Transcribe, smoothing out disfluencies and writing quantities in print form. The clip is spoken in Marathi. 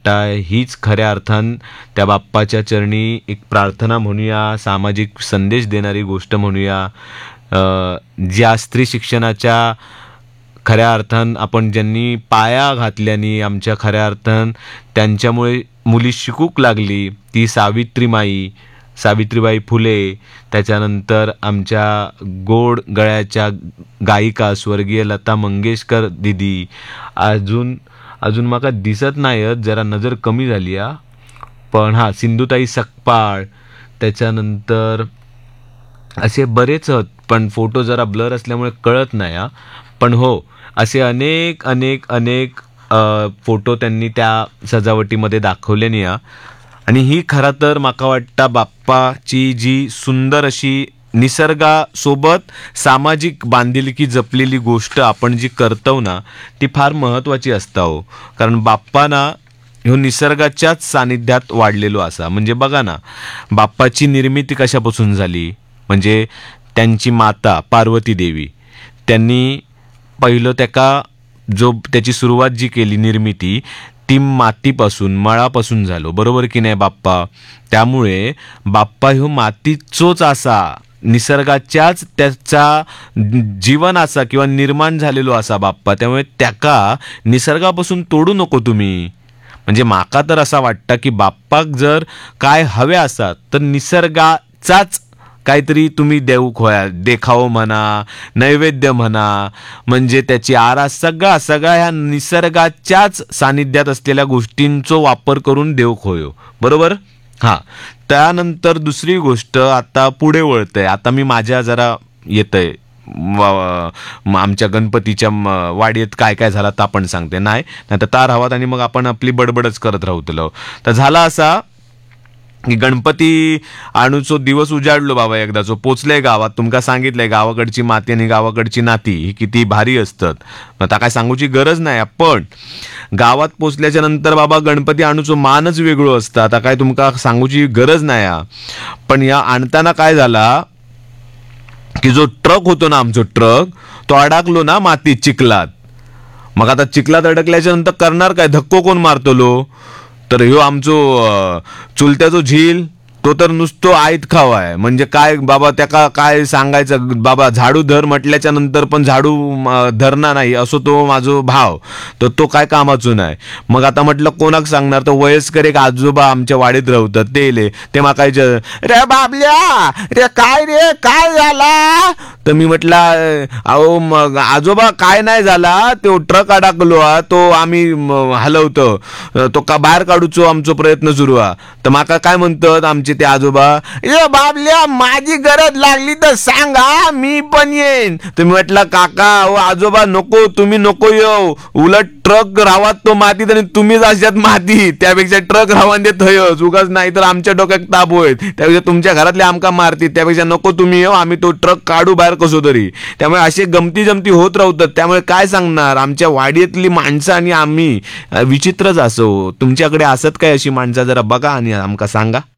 वाटतं हीच खऱ्या अर्थान त्या बाप्पाच्या चरणी एक प्रार्थना म्हणूया, सामाजिक संदेश देणारी गोष्ट म्हणूया. ज्या स्त्री शिक्षणाच्या खऱ्या अर्थान आपण ज्यांनी पाया घातल्यानी आमच्या खऱ्या अर्थान त्यांच्यामुळे मुली शिकूक लागली, ती सावित्रीबाई फुले, त्याच्यानंतर आमच्या गोड गळ्याच्या गायिका स्वर्गीय लता मंगेशकर दिदी, अजून माका दिसत नाही, जरा नजर कमी झाली पण सिंधुताई सकपाळ, त्याच्यानंतर असे बरेच आहेत पण फोटो जरा ब्लर असल्यामुळे कळत नाही पण हो, असे अनेक अनेक अनेक फोटो त्यांनी त्या सजावटीमध्ये दाखवले नाही. आणि ही खरं तर माका वाटतं बाप्पाची जी सुंदर अशी निसर्गासोबत सामाजिक बांधिलकी जपलेली गोष्ट आपण जी करतो ना, ती फार महत्त्वाची असता हो. कारण बाप्पा ना ह्यो निसर्गाच्याच सानिध्यात वाढलेलो असा. म्हणजे बघा ना, बाप्पाची निर्मिती कशापासून झाली, म्हणजे त्यांची माता पार्वती देवी, त्यांनी पहिलं त्याची सुरुवात जी केली निर्मिती, ती मातीपासून मळापासून झालो, बरोबर की नाही बाप्पा. त्यामुळे बाप्पा ह्यो मातीचोच असा, निसर्गाच्याच त्याचा जीवन असा किंवा निर्माण झालेलो असा बाप्पा. त्यामुळे त्याका निसर्गापासून तोडू नको तुम्ही. म्हणजे माका तर असा वाटतं की बाप्पाक जर काय हवे असतात तर निसर्गाचाच काहीतरी तुम्ही देखाव म्हणा, नैवेद्य म्हणा, म्हणजे त्याची आरास सगळा ह्या निसर्गाच्याच सानिध्यात असलेल्या गोष्टींचा वापर करून देऊक होयो, बरोबर. त्यानंतर दुसरी गोष्ट आता पुढे वळतंय. आता मी माझ्या जरा येतंय आमच्या गणपतीच्या वाडीत काय काय झाला तर आपण सांगते, नाही तर तार हवात आणि मग आपण आपली बडबडच करत राहतो. तर झाला असा की गणपती आणूचो दिवस उजाडलो बाबा, एकदाचो पोचले गावात. तुमका सांगितलंय गावाकडची माती आणि गावाकडची नाती ही किती भारी असतात, आता काय सांगूची गरज नाही. पण गावात पोचल्याच्या नंतर बाबा गणपती आणूचो मानच वेगळो असता, आता काय तुमका सांगूची गरज नाही. पण या आणताना काय झाला की जो ट्रक होतो ना, आमचो ट्रक, तो अडकलो ना मातीत, चिखलात. मग आता चिखलात अडकल्याच्या नंतर करणार काय, धक्को कोण मारतलो. तर ह्यो आमचो चुलत्याचो झील, तो तर नुसतो आयत खावाय. म्हणजे काय बाबा, त्याका काय सांगायचं बाबा, झाडू धर म्हटल्याच्या नंतर पण झाडू धरणार नाही असो तो माझो भाव, तर तो काय कामाचो नाही. मग आता म्हटलं कोणाक सांगणार, तर वयस्कर एक आजोबा आमच्या वाडीत राहतात, ते माकायचे, रे बाबल्या रे, काय झाला. तर मी म्हटलं अहो मग आजोबा काय नाही झाला, तो ट्रक अडकलो, तो आम्ही हलवतो, तो का बाहेर काढूचो आमचो प्रयत्न सुरू आहे. तर माका काय म्हणतात आमचे ते आजोबा, ए बाबल्या माझी गरज लागली तर सांगा, मी पण येईन. तुम्ही म्हटलं काका ओ आजोबा नको, तुम्ही नको येऊ, उलट ट्रक रावात तो मातीत आणि तुम्हीच असतात माती, त्यापेक्षा ट्रक रावान देत हयच उगाच, नाही तर आमच्या डोक्यात ताप होईल, त्यापेक्षा तुमच्या घरातले आमका मारतील, त्यापेक्षा नको तुम्ही येऊ, आम्ही तो ट्रक काढू बाहेर कसो तरी. त्यामुळे असे गमती जमती होत राहतात. त्यामुळे काय सांगणार, आमच्या वाडीतली माणसं आणि आम्ही विचित्रच असो. तुमच्याकडे असत काय अशी माणसं, जरा बघा आणि आमका सांगा.